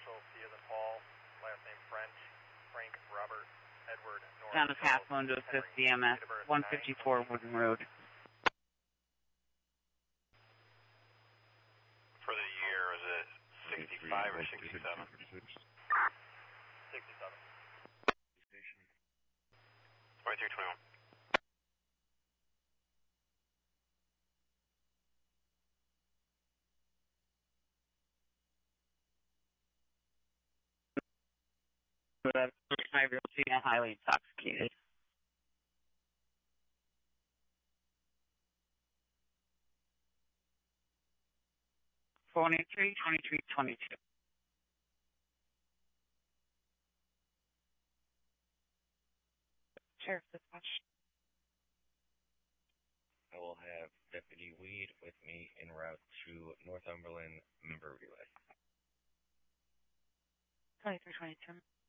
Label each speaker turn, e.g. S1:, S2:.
S1: Marshall, C as in Paul, last name French, Frank, Robert, Edward, North.
S2: Thomas Halfmoon to assist DMS, 154 Wooden Road.
S1: For the year, is it 65 or 67? 67. 2321.
S2: That's 5-year-old female, highly intoxicated. (23, 23, 22). Sheriff Dispatch.
S3: I will have Deputy Weed with me en route to Northumberland member relay.
S2: 23, 22.